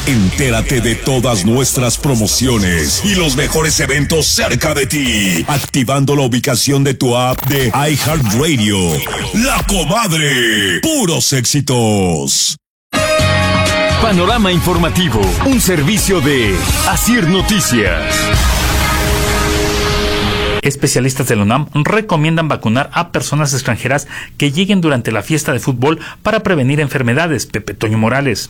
Entérate de todas nuestras promociones y los mejores eventos cerca de ti, activando la ubicación de tu app de iHeartRadio. La Comadre, puros éxitos. Panorama informativo, un servicio de Asir Noticias. Especialistas de la UNAM recomiendan vacunar a personas extranjeras que lleguen durante la fiesta de fútbol para prevenir enfermedades. Pepe Toño Morales.